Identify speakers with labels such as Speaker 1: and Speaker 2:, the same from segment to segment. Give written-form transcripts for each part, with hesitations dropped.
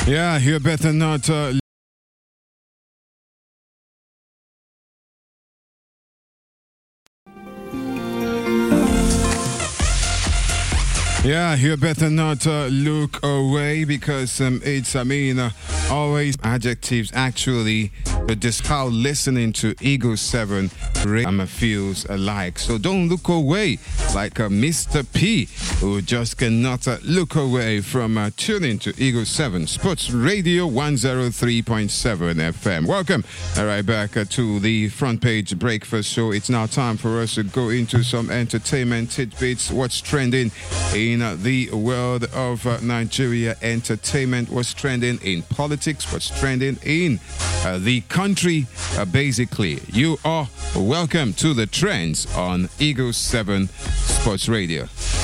Speaker 1: Yeah, you better not. Yeah, you better not look away because always adjectives actually just how listening to Eagle 7 feels alike. So don't look away like Mr. P, who just cannot look away from tuning to Eagle 7 Sports Radio 103.7 FM. Welcome right back to the Front Page Breakfast Show. It's now time for us to go into some entertainment tidbits. What's trending in the world of Nigeria entertainment, what's trending in politics, what's trending in the country. Basically, you are welcome to the trends on Eagle 7 Sports Radio.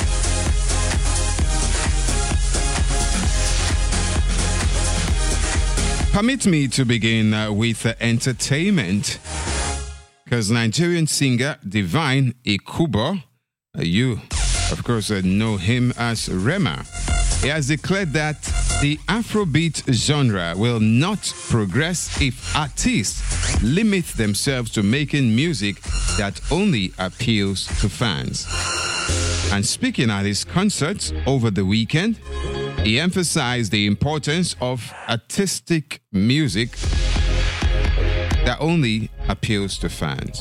Speaker 1: Permit me to begin with entertainment, because Nigerian singer Divine Ikubo, you of course know him as Rema. He has declared that the Afrobeat genre will not progress if artists limit themselves to making music that only appeals to fans. And speaking at his concert over the weekend, he emphasized the importance of artistic music that only appeals to fans.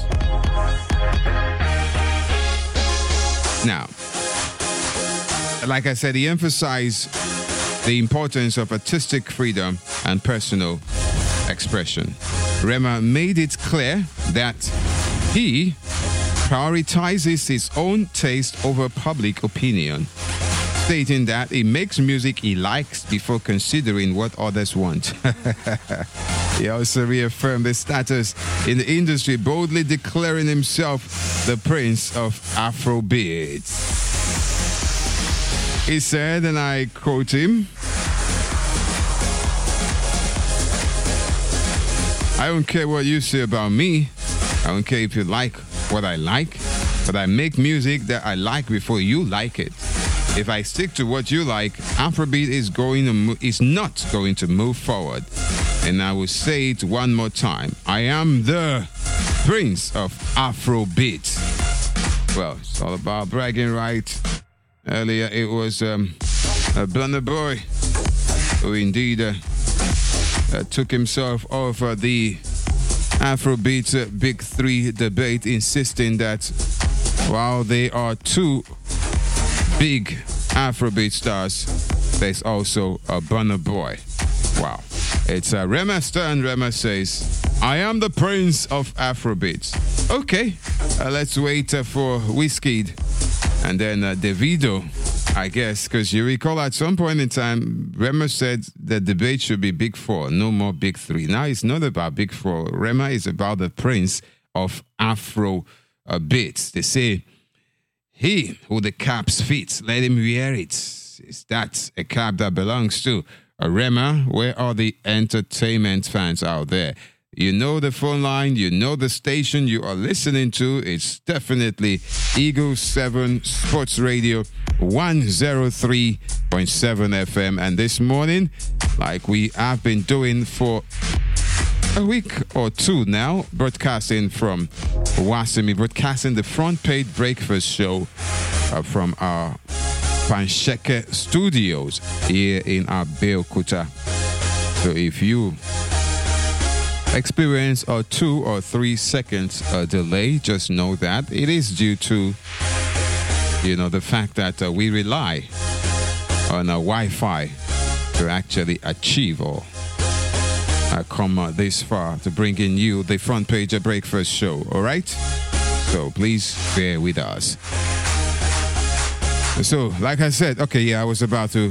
Speaker 1: Now, like I said, he emphasized the importance of artistic freedom and personal expression. Rema made it clear that he prioritizes his own taste over public opinion, stating that he makes music he likes before considering what others want. He also reaffirmed his status in the industry, boldly declaring himself the Prince of Afrobeat. He said, and I quote him, "I don't care what you say about me. I don't care if you like what I like, but I make music that I like before you like it. If I stick to what you like, Afrobeat is not going to move forward. And I will say it one more time. I am the Prince of Afrobeat." Well, it's all about bragging, right? Earlier it was Burna Boy who indeed took himself off the Afrobeat Big Three debate, insisting that while they are two big Afrobeat stars, there's also a Burna Boy. Wow. It's Rema's turn. Rema says, "I am the Prince of Afrobeat." Okay, let's wait for Wizkid and then Davido, I guess, because you recall at some point in time, Rema said the debate should be Big Four, no more Big Three. Now it's not about Big Four. Rema is about the Prince of Afrobeat. They say, he who the caps fits, let him wear it. Is that a cap that belongs to Rema? Where are the entertainment fans out there? You know the phone line, you know the station you are listening to. It's definitely Eagle 7 Sports Radio 103.7 FM. And this morning, like we have been doing for a week or two now, broadcasting from Wasimi, broadcasting the Front Page Breakfast Show from our Pansheke studios here in Abeokuta. So if you experience a 2 or 3 seconds delay, just know that it is due to, the fact that we rely on Wi-Fi to actually achieve or come this far to bring in you the Front Page Breakfast Show. All right? So please bear with us. So, like I said, I was about to